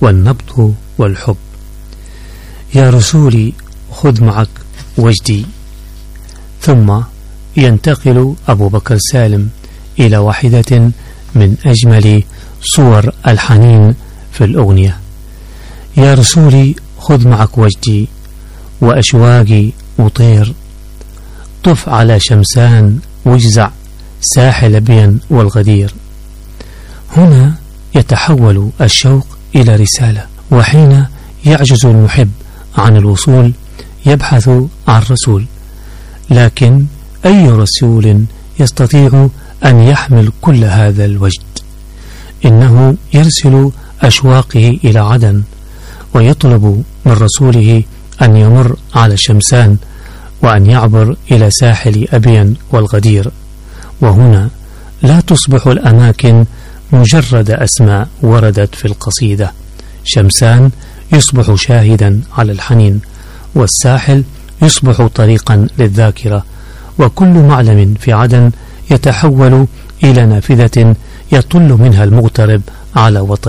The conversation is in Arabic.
والنبض والحب. يا رسولي خذ معك وجدي. ثم ينتقل أبو بكر سالم إلى واحدة من أجمل صور الحنين في الأغنية: يا رسولي خذ معك وجدي وأشواقي وطير، طف على شمسان واجزع ساحل بين والغدير. هنا يتحول الشوق إلى رسالة، وحين يعجز المحب عن الوصول يبحث عن رسول، لكن أي رسول يستطيع أن يحمل كل هذا الوجد؟ إنه يرسل أشواقه إلى عدن، ويطلب من رسوله أن يمر على شمسان وأن يعبر إلى ساحل أبين والغدير. وهنا لا تصبح الأماكن مجرد أسماء وردت في القصيدة. شمسان يصبح شاهدا على الحنين، والساحل يصبح طريقا للذاكرة، وكل معلم في عدن يتحول إلى نافذة يطل منها المغترب على وطن.